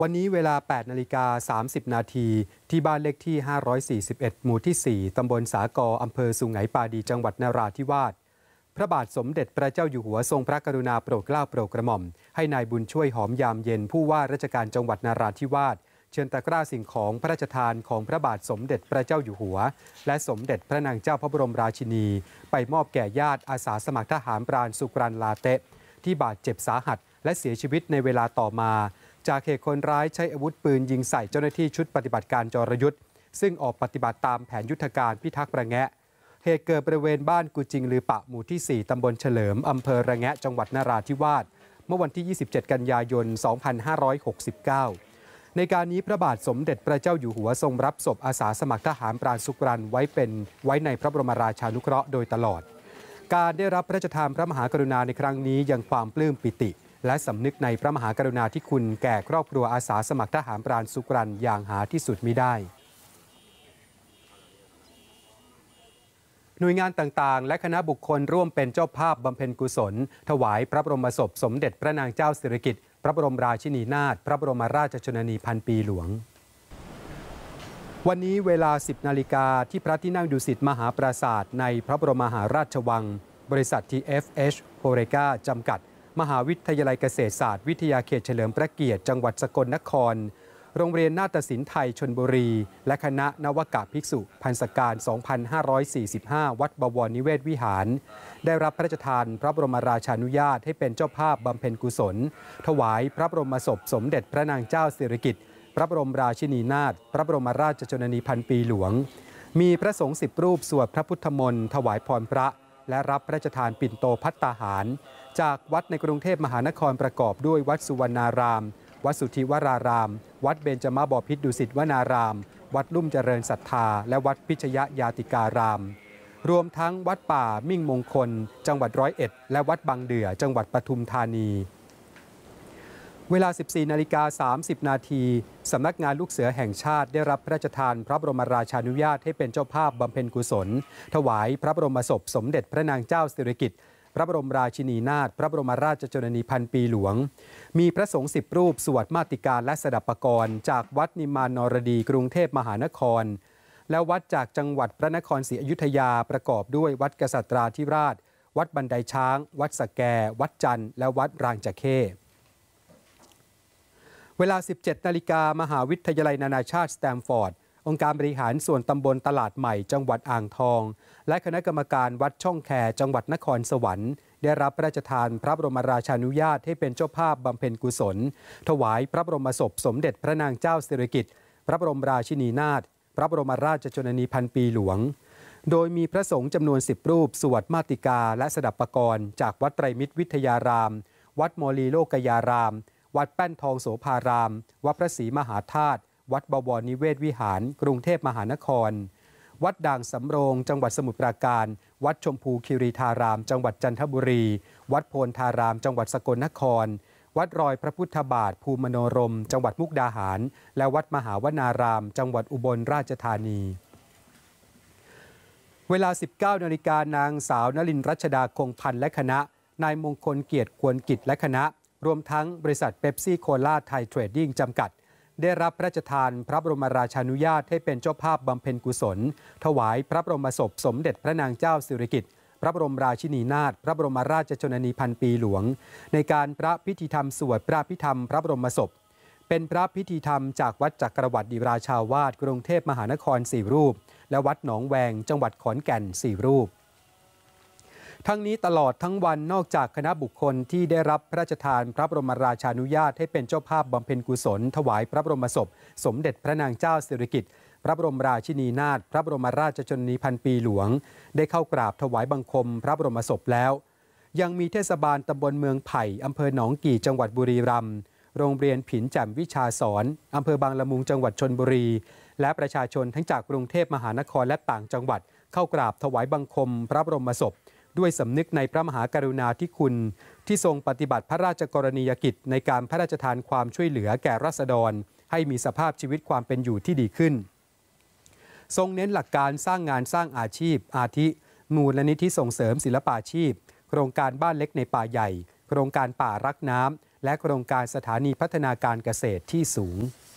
วันนี้เวลา 8:30 นาทีที่บ้านเลขที่ 541 หมู่ที่ 4 ตำบลสากออำเภอสุไหงปาดีจังหวัดนราธิวาสพระบาทสมเด็จพระเจ้าอยู่หัวทรงพระกรุณาโปรดเกล้าโปรดกระหม่อมให้นายบุญช่วยหอมยามเย็นผู้ว่าราชการจังหวัดนราธิวาสเชิญตะกร้าสิ่งของพระราชทานของพระบาทสมเด็จพระเจ้าอยู่หัวและสมเด็จพระนางเจ้าพระบรมราชินีไปมอบแก่ญาติอาสาสมัครทหารพรานสุกรันลาเตะที่บาดเจ็บสาหัสและเสียชีวิตในเวลาต่อมาจากเหตุคนร้ายใช้อาวุธปืนยิงใส่เจ้าหน้าที่ชุดปฏิบัติการจรยุทธ์ซึ่งออกปฏิบัติตามแผนยุทธการพิทักษ์ระแงะเหตุเกิดบริเวณบ้านกุจิงลือปะหมู่ที่ 4 ตำบลเฉลิมอำเภอระแงะจังหวัดนราธิวาสเมื่อวันที่ 27 กันยายน 2569 ในการนี้พระบาทสมเด็จพระเจ้าอยู่หัวทรงรับศพอาสาสมัครทหารพรานสุกรันไว้ในพระบรมราชานุเคราะห์โดยตลอดการได้รับพระราชทานพระมหากรุณาในครั้งนี้ยังความปลื้มปิติและสำนึกในพระมหากรุณาธิคุณแก่ครอบครัวอาสาสมัครทหารพรานสุกรันอย่างหาที่สุดมิได้หน่วยงานต่างๆและคณะบุคคลร่วมเป็นเจ้าภาพบำเพ็ญกุศลถวายพระบรมศพสมเด็จพระนางเจ้าสิริกิติ์พระบรมราชินีนาถพระบรมราชชนนีพันปีหลวงวันนี้เวลา 10 นาฬิกาที่พระที่นั่งดุสิตมหาปราสาทในพระบรมมหาราชวังบริษัท TFH Horeca จำกัดมหาวิทยาลัยเกษตรศาสตร์วิทยาเขตเฉลิมพระเกียรติจังหวัดสกลนครโรงเรียนนาฏศิลป์ไทยชลบุรีและคณะนวกภิกษุพรรษการ 2545 วัดบวรนิเวศวิหารได้รับพระราชทานพระบรมราชานุญาตให้เป็นเจ้าภาพบำเพ็ญกุศลถวายพระบรมศพสมเด็จพระนางเจ้าสิริกิติ์พระบรมราชินีนาถพระบรมราชชนนีพันปีหลวงมีพระสงฆ์10 รูปสวดพระพุทธมนต์ถวายพรพระและรับพระราชทานปิ่นโตภัตตาหารจากวัดในกรุงเทพมหานครประกอบด้วยวัดสุวรรณารามวัดสุทธิวรารามวัดเบญจมาบพิตรดุสิตวนารามวัดลุ่มเจริญศรัทธาและวัดพิชยยาติการามรวมทั้งวัดป่ามิ่งมงคลจังหวัด101และวัดบางเดื่อจังหวัดปทุมธานีเวลา 14:30 นาทีสำนักงานลูกเสือแห่งชาติได้รับพระราชทานพระบรมราชานุญาตให้เป็นเจ้าภาพบำเพ็ญกุศลถวายพระบรมศพสมเด็จพระนางเจ้าสิริกิติ์พระบรมราชินีนาถพระบรมราชชนนีพันปีหลวงมีพระสงฆ์10 รูปสวดมาติกาและสดับปกรณ์จากวัดนิมานนรดีกรุงเทพมหานครและวัดจากจังหวัดพระนครศรีอยุธยาประกอบด้วยวัดกษัตราธิราชวัดบันไดช้างวัดสแกวัดจันทร์และวัดรางจะเข้เวลา 17 นาฬิกามหาวิทยาลัยนานาชาติสแตมฟอร์ดองค์การบริหารส่วนตำบลตลาดใหม่จังหวัดอ่างทองและคณะกรรมการวัดช่องแคจังหวัดนครสวรรค์ได้รับพระราชทานพระบรมราชานุญาตให้เป็นเจ้าภาพบำเพ็ญกุศลถวายพระบรมศพสมเด็จพระนางเจ้าสิริกิติ์พระบรมราชินีนาถพระบรมราชชนนีพันปีหลวงโดยมีพระสงฆ์จำนวน10 รูปสวดมาติกาและสดับปกรณ์จากวัดไตรมิตรวิทยารามวัดโมลีโลกยารามวัดแป้นทองโสภารามวัดพระศรีมหาธาตุวัดบวรนิเวศวิหารกรุงเทพมหานครวัดด่างสำโรงจังหวัดสมุทรปราการวัดชมพูคีรีธารามจังหวัดจันทบุรีวัดโพนธารามจังหวัดสกลนครวัดรอยพระพุทธบาทภูมิมโนรมจังหวัดมุกดาหารและวัดมหาวนารามจังหวัดอุบลราชธานีเวลา 19 นาฬิกานางสาวนลินทร์รัชดาคงพันธ์และคณะนายมงคลเกียรติควรกิจและคณะรวมทั้งบริษัทเป๊ปซี่โคลาไทยเทรดดิ้งจำกัดได้รับพระราชทานพระบรมราชานุญาตให้เป็นเจ้าภาพบำเพ็ญกุศลถวายพระบรมศพสมเด็จพระนางเจ้าสิริกิติ์พระบรมราชินีนาถพระบรมราชชนนีพันปีหลวงในการพระพิธีธรรมสวดพระพิธรรมพระบรมศพเป็นพระพิธีธรรมจากวัดจักรวรรดิราชาวาสกรุงเทพมหานคร4 รูปและวัดหนองแวงจังหวัดขอนแก่น4 รูปทั้งนี้ตลอดทั้งวันนอกจากคณะบุคคลที่ได้รับพระราชทานพระบรมราชานุญาตให้เป็นเจ้าภาพบำเพ็ญกุศลถวายพระบรมศพสมเด็จพระนางเจ้าสิริกิติ์พระบรมราชินีนาถพระบรมราชชนนีพันปีหลวงได้เข้ากราบถวายบังคมพระบรมศพแล้วยังมีเทศบาลตำบลเมืองไผ่อำเภอหนองกี่จังหวัดบุรีรัมย์โรงเรียนผินแจ่มวิชาสอนอำเภอบางละมุงจังหวัดชลบุรีและประชาชนทั้งจากกรุงเทพมหานครและต่างจังหวัดเข้ากราบถวายบังคมพระบรมศพด้วยสำนึกในพระมหากรุณาธิคุณที่ทรงปฏิบัติพระราชกรณียกิจในการพระราชทานความช่วยเหลือแก่ราษฎรให้มีสภาพชีวิตความเป็นอยู่ที่ดีขึ้นทรงเน้นหลักการสร้างงานสร้างอาชีพอาทิมูลนิธิส่งเสริมศิลปาชีพโครงการบ้านเล็กในป่าใหญ่โครงการป่ารักน้ำและโครงการสถานีพัฒนาการเกษตรที่สูง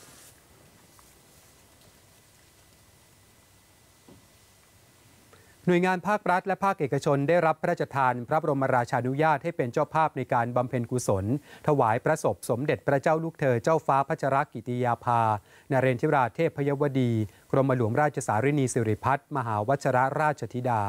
หน่วยงานภาครัฐและภาคเอกชนได้รับพระราชทานพระบรมราชานุญาตให้เป็นเจ้าภาพในการบำเพ็ญกุศลถวายพระศพสมเด็จพระเจ้าลูกเธอเจ้าฟ้าพัชรกิติยาภานเรนทิราเทพยวดีกรมหลวงราชสารินีสิริพัฒน์มหาวชิรราชธิดา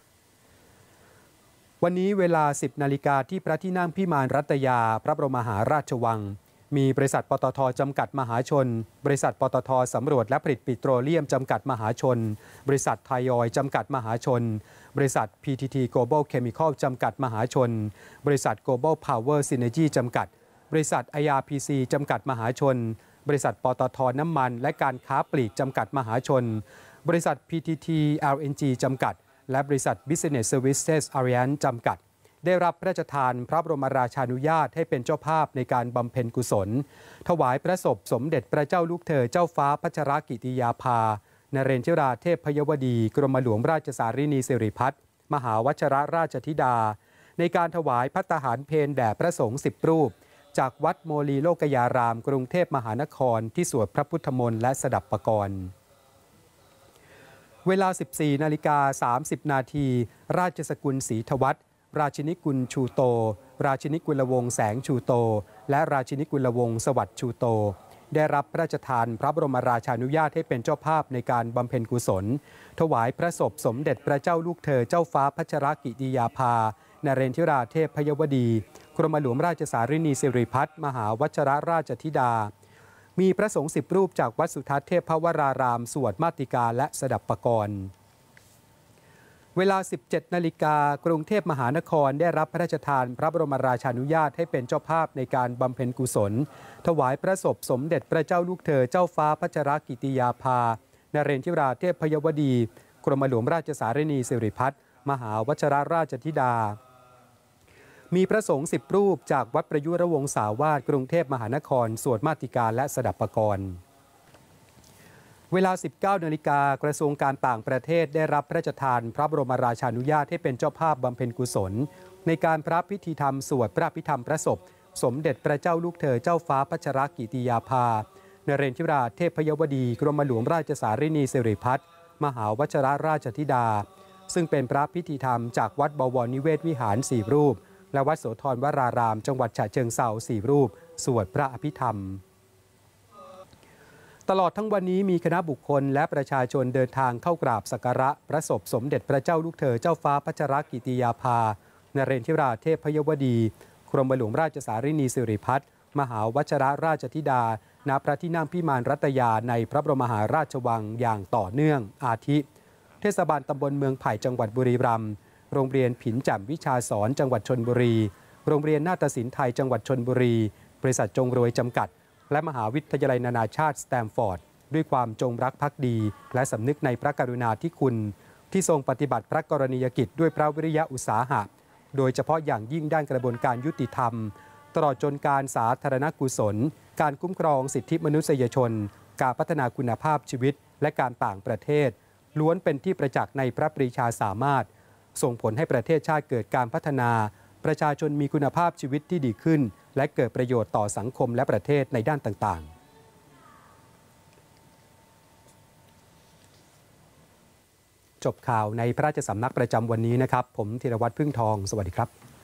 วันนี้เวลา 10 นาฬิกาที่พระที่นั่งพิมานรัตยาพระบรมมหาราชวังมีบริษัทปตท.จำกัดมหาชนบริษัทปตท.สำรวจและผลิตปิโตรเลียมจำกัดมหาชนบริษัทไทยออยล์จำกัดมหาชนบริษัท PTT Global Chemical จำกัดมหาชนบริษัท Global Power Synergy จำกัดบริษัท IRPC จำกัดมหาชนบริษัทปตท.น้ำมันและการค้าปลีกจำกัดมหาชนบริษัท PTT LNG จำกัดและบริษัท Business Services Alliance จำกัดได้รับพระราชทานพระบรมราชานุญาตให้เป็นเจ้าภาพในการบำเพ็ญกุศลถวายพระศพสมเด็จพระเจ้าลูกเธอเจ้าฟ้าพัชรกิติยาภานเรนทิราเทพยวดีกรมหลวงราชสารินีสิริพัฒน์มหาวชิรราชธิดาในการถวายภัตตาหารเพลแด่พระสงฆ์10 รูปจากวัดโมลีโลกยารามกรุงเทพมหานครที่สวดพระพุทธมนต์และสดับปกรณ์เวลา 14 นาฬิกา 30 นาทีราชสกุลศรีทวัฒน์ราชินีกุลชูโตราชินีกุลวงศ์แสงชูโตและราชินีกุลวงศ์สวัสดิ์ชูโตได้รับพระราชทานพระบรมราชานุญาตให้เป็นเจ้าภาพในการบำเพ็ญกุศลถวายพระศพสมเด็จพระเจ้าลูกเธอเจ้าฟ้าพัชรกิติยาภานเรนทิราเทพยวดีกรมหลวงราชสารินีสิริพัฒน์มหาวชิรราชธิดามีพระสงฆ์10 รูปจากวัดสุทัศน์เทพวรารามสวดมาติกาและสดับปกรณ์เวลา 17 นาฬิกากรุงเทพมหานครได้รับพระราชทานพระบรมราชานุญาตให้เป็นเจ้าภาพในการบำเพ็ญกุศลถวายพระศพสมเด็จพระเจ้าลูกเธอเจ้าฟ้าพัชรกิติยาภานเรนทิราเทพยวดีกรมหลวงราชสารินีสิริพัฒน์มหาวชิรราชธิดามีพระสงฆ์10 รูปจากวัดประยุรวงศาวาสกรุงเทพมหานครสวดมาติกาและสดับปกรณ์เวลา 19 นาฬิกากระทรวงการต่างประเทศได้รับพระราชทานพระบรมราชานุญาตให้เป็นเจ้าภาพบำเพ็ญกุศลในการพระพิธีธรรมสวดพระพิธรรมพระศพสมเด็จพระเจ้าลูกเธอเจ้าฟ้าพัชรกิติยาภานเรนทิราเทพยวดีกรมหลวงราชสารินีสิริพัฒน์มหาวชิรราชธิดาซึ่งเป็นพระพิธีธรรมจากวัดบวรนิเวศวิหาร4 รูปและวัดโสธรวรารามจังหวัดฉะเชิงเทรา4 รูปสวดพระอภิธรรมตลอดทั้งวันนี้มีคณะบุคคลและประชาชนเดินทางเข้ากราบสักการะพระศพสมเด็จพระเจ้าลูกเธอเจ้าฟ้าพัชรกิติยาภานเรนทิราเทพยวดีกรมหลวงราชสารินีสิริพัฒน์มหาวชิรราชธิดาณพระที่นั่งพิมานรัตยาในพระบรมมหาราชวังอย่างต่อเนื่องอาทิเทศบาลตำบลเมืองไผ่จังหวัดบุรีรัมย์โรงเรียนผินแจ่มวิชาสอนจังหวัดชลบุรีโรงเรียนนาฏศิลป์ไทยจังหวัดชลบุรีบริษัทจงรวยจำกัดและมหาวิทยาลัยนานาชาติสแตมฟอร์ดด้วยความจงรักภักดีและสำนึกในพระกรุณาธิคุณที่ทรงปฏิบัติพระกรณียกิจด้วยพระวิริยะอุตสาหะโดยเฉพาะอย่างยิ่งด้านกระบวนการยุติธรรมตลอดจนการสาธารณกุศลการคุ้มครองสิทธิมนุษยชนการพัฒนาคุณภาพชีวิตและการต่างประเทศล้วนเป็นที่ประจักษ์ในพระปรีชาสามารถส่งผลให้ประเทศชาติเกิดการพัฒนาประชาชนมีคุณภาพชีวิตที่ดีขึ้นและเกิดประโยชน์ต่อสังคมและประเทศในด้านต่างๆจบข่าวในพระราชสำนักประจำวันนี้นะครับผมธีรวัตรพึ่งทองสวัสดีครับ